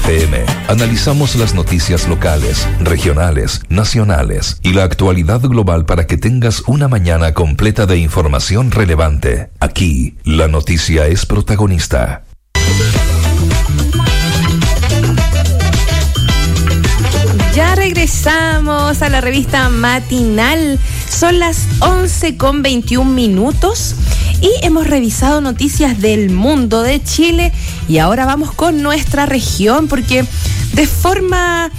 FM. Analizamos las noticias locales, regionales, nacionales y la actualidad global para que tengas una mañana completa de información relevante. Aquí, la noticia es protagonista. Ya regresamos a la revista matinal. Son las 11:21 y hemos revisado noticias del mundo, de Chile, y ahora vamos con nuestra región, porque de forma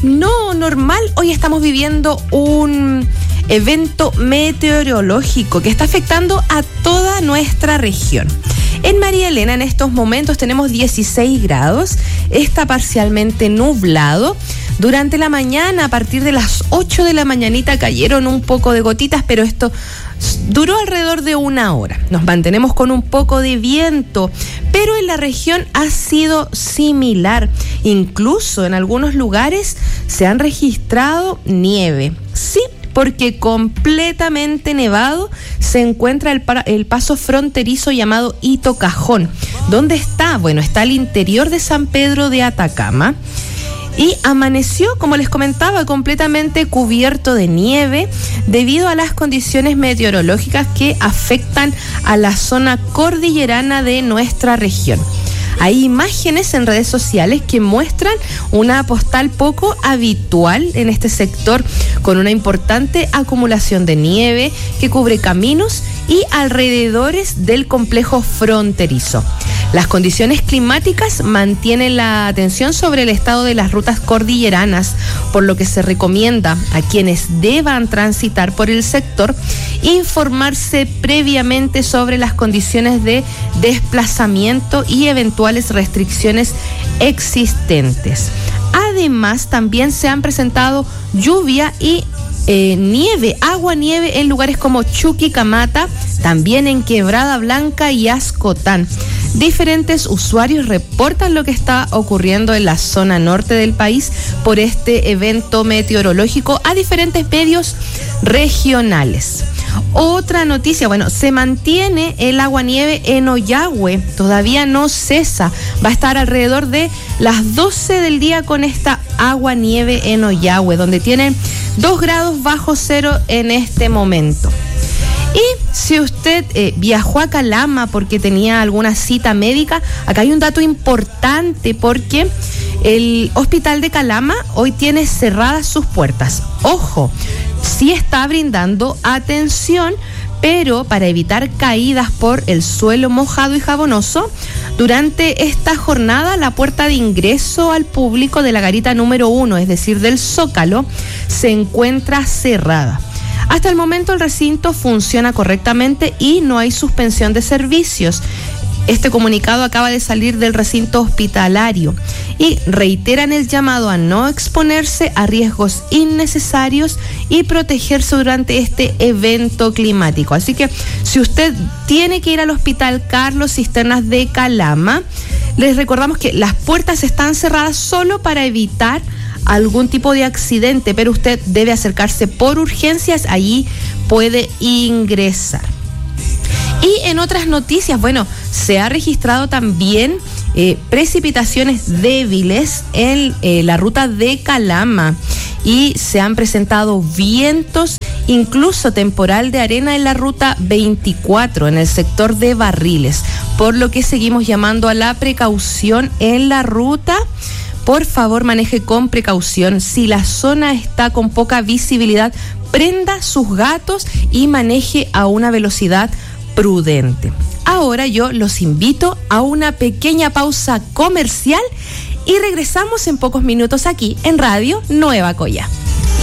no normal hoy estamos viviendo un evento meteorológico que está afectando a toda nuestra región. En María Elena en estos momentos tenemos 16 grados, está parcialmente nublado. Durante la mañana, a partir de las 8 de la mañanita, cayeron un poco de gotitas, pero esto duró alrededor de una hora. Nos mantenemos con un poco de viento, pero en la región ha sido similar. Incluso en algunos lugares se han registrado nieve. Sí, porque completamente nevado se encuentra el paso fronterizo llamado Hito Cajón. ¿Dónde está? Bueno, está al interior de San Pedro de Atacama. Y amaneció, como les comentaba, completamente cubierto de nieve debido a las condiciones meteorológicas que afectan a la zona cordillerana de nuestra región. Hay imágenes en redes sociales que muestran una postal poco habitual en este sector, con una importante acumulación de nieve que cubre caminos y alrededores del complejo fronterizo. Las condiciones climáticas mantienen la atención sobre el estado de las rutas cordilleranas, por lo que se recomienda a quienes deban transitar por el sector informarse previamente sobre las condiciones de desplazamiento y eventuales restricciones existentes. Además, también se han presentado lluvia y nieve, agua-nieve en lugares como Chuquicamata, también en Quebrada Blanca y Ascotán. Diferentes usuarios reportan lo que está ocurriendo en la zona norte del país por este evento meteorológico a diferentes medios regionales. Otra noticia, se mantiene el agua-nieve en Ollagüe, todavía no cesa, va a estar alrededor de las 12 del día con esta agua-nieve en Ollagüe, donde tienen 2 grados bajo cero en este momento. Y si usted viajó a Calama porque tenía alguna cita médica, acá hay un dato importante porque el hospital de Calama hoy tiene cerradas sus puertas. Ojo, sí está brindando atención, pero para evitar caídas por el suelo mojado y jabonoso, durante esta jornada la puerta de ingreso al público de la garita número 1, es decir, del Zócalo, se encuentra cerrada. Hasta el momento el recinto funciona correctamente y no hay suspensión de servicios. Este comunicado acaba de salir del recinto hospitalario y reiteran el llamado a no exponerse a riesgos innecesarios y protegerse durante este evento climático. Así que si usted tiene que ir al Hospital Carlos Cisternas de Calama, les recordamos que las puertas están cerradas solo para evitar algún tipo de accidente, pero usted debe acercarse por urgencias, allí puede ingresar. Y en otras noticias, se ha registrado también precipitaciones débiles en la ruta de Calama y se han presentado vientos, incluso temporal de arena en la ruta 24 en el sector de Barriles, por lo que seguimos llamando a la precaución en la ruta. Por favor, maneje con precaución. Si la zona está con poca visibilidad, prenda sus gatos y maneje a una velocidad prudente. Ahora yo los invito a una pequeña pausa comercial y regresamos en pocos minutos aquí en Radio Nueva Coya.